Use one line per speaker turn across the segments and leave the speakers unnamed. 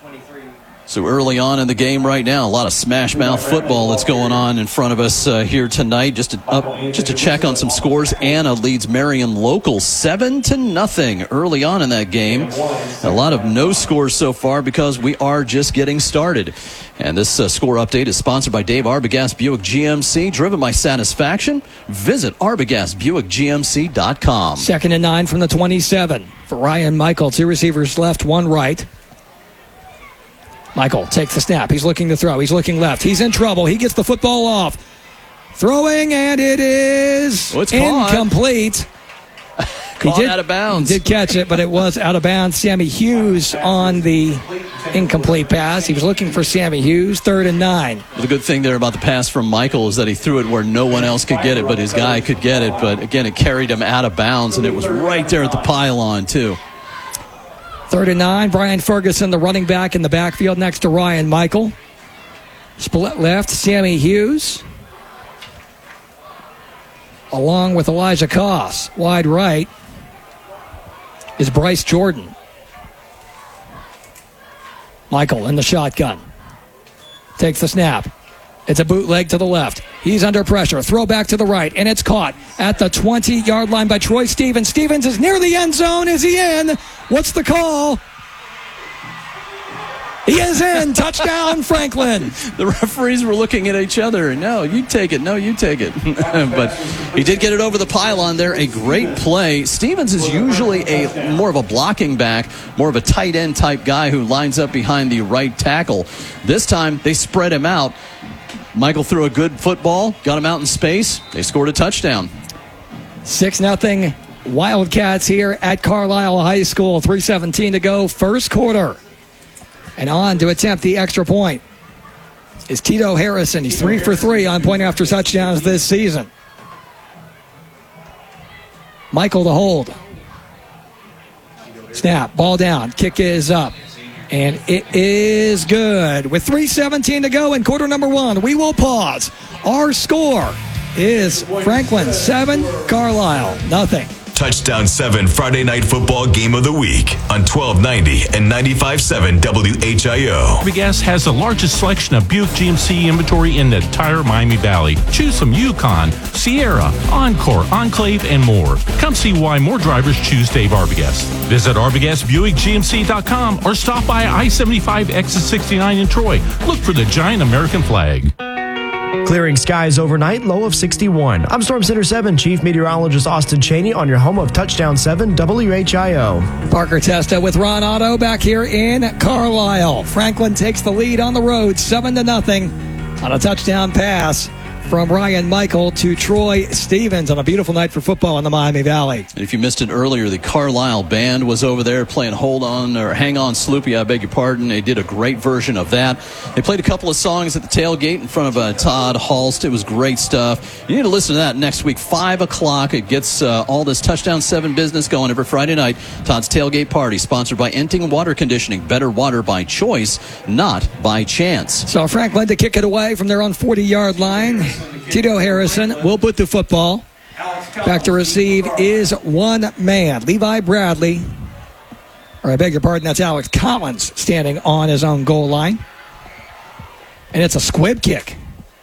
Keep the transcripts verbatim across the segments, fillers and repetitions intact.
So early on in the game right now, a lot of smash mouth football that's going on in front of us uh, here tonight. Just to, up, just to check on some scores, Anna leads Marion Local seven to nothing early on in that game. A lot of no scores so far because we are just getting started. And this uh, score update is sponsored by Dave Arbogast Buick G M C, driven by satisfaction. Visit Arbogast Buick G M C dot com.
Second and nine from the twenty-seven for Ryan Michael. Two receivers left, one right. Michael takes the snap. He's looking to throw. He's looking left. He's in trouble. He gets the football off. Throwing, and it is
oh, it's
incomplete.
Caught
he did,
out of bounds.
He did catch it, but it was out of bounds. Sammy Hughes on the incomplete pass. He was looking for Sammy Hughes. Third and nine.
The good thing there about the pass from Michael is that he threw it where no one else could get it, but his guy could get it. But again, it carried him out of bounds, and it was right there at the pylon, too.
Third and nine, Brian Ferguson, the running back in the backfield next to Ryan Michael. Split left, Sammy Hughes. Along with Elijah Koss. Wide right is Bryce Jordan. Michael in the shotgun. Takes the snap. It's a bootleg to the left. He's under pressure. Throw back to the right, and it's caught at the twenty-yard line by Troy Stevens. Stevens is near the end zone. Is he in? What's the call? He is in. Touchdown, Franklin.
The referees were looking at each other. No, you take it. No, you take it. But he did get it over the pylon there. A great play. Stevens is usually a more of a blocking back, more of a tight end type guy who lines up behind the right tackle. This time, they spread him out. Michael threw a good football, got him out in space. They scored a touchdown.
six nothing Wildcats here at Carlisle High School. three seventeen to go, first quarter. And on to attempt the extra point is Tito Harrison. He's three for three on point after touchdowns this season. Michael to hold. Snap, ball down, kick is up. And it is good. With three seventeen to go in quarter number one, we will pause. Our score is Franklin seven, Carlisle nothing.
Touchdown seven Friday Night Football Game of the Week on twelve ninety and ninety-five point seven W H I O.
Arbogast has the largest selection of Buick G M C inventory in the entire Miami Valley. Choose from Yukon, Sierra, Encore, Enclave, and more. Come see why more drivers choose Dave Arbogast. Visit Arbogast Buick G M C dot com or stop by I seventy-five exit sixty-nine in Troy. Look for the giant American flag.
Clearing skies overnight, low of sixty-one. I'm Storm Center seven Chief Meteorologist Austin Cheney on your home of Touchdown seven W H I O.
Parker Testa with Ron Otto back here in Carlisle. Franklin takes the lead on the road, seven to nothing on a touchdown pass from Ryan Michael to Troy Stevens on a beautiful night for football in the Miami Valley.
And if you missed it earlier, the Carlisle band was over there playing Hold On or Hang On Sloopy, I beg your pardon. They did a great version of that. They played a couple of songs at the tailgate in front of uh, Todd Halst. It was great stuff. You need to listen to that next week, five o'clock. It gets uh, all this Touchdown seven business going every Friday night. Todd's Tailgate Party, sponsored by Enting Water Conditioning. Better water by choice, not by chance.
So Franklin to kick it away from their own forty-yard line. Tito Harrison will put the football. Back to receive is one man. Levi Bradley, or I beg your pardon, that's Alex Collins standing on his own goal line. And it's a squib kick.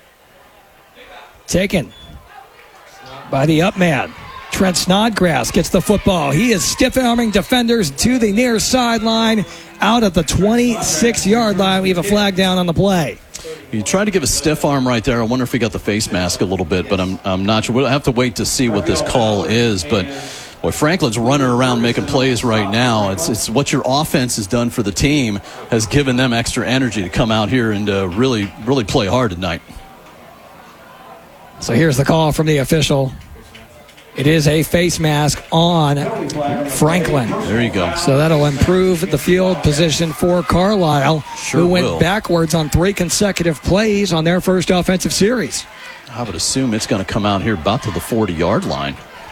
Taken by the up man. Trent Snodgrass gets the football. He is stiff-arming defenders to the near sideline out at the twenty-six-yard line. We have a flag down on the play.
You tried to give a stiff arm right there. I wonder if he got the face mask a little bit, but I'm I'm not sure. We'll have to wait to see what this call is. But boy, Franklin's running around making plays right now. It's it's what your offense has done for the team has given them extra energy to come out here and uh, really really play hard tonight.
So here's the call from the official. It is a face mask on Franklin.
There you go.
So that'll improve the field position for Carlisle,
sure
who went
will.
backwards on three consecutive plays on their first offensive series.
I would assume it's going to come out here about to the forty-yard line.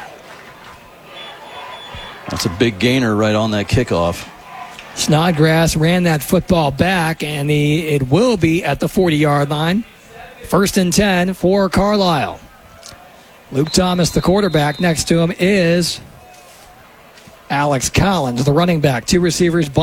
That's a big gainer right on that kickoff.
Snodgrass ran that football back, and the, it will be at the forty-yard line. First and ten for Carlisle. Luke Thomas, the quarterback. Next to him is Alex Collins, the running back. Two receivers.